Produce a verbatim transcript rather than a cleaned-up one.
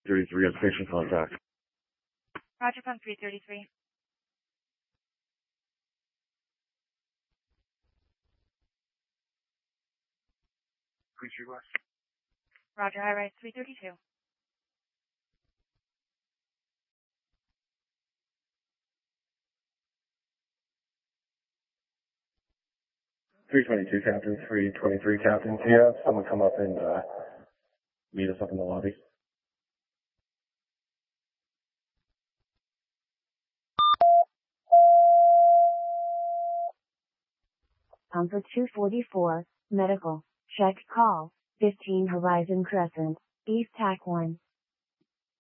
thirty-three on station contact. Roger, phone three thirty-three. Please request. Roger, high rise three thirty-two. three twenty-two, Captain. three twenty-three, Captain. Can you have someone come up and uh, meet us up in the lobby? Comfort two forty-four, medical, check call, fifteen Horizon Crescent, East Tac one.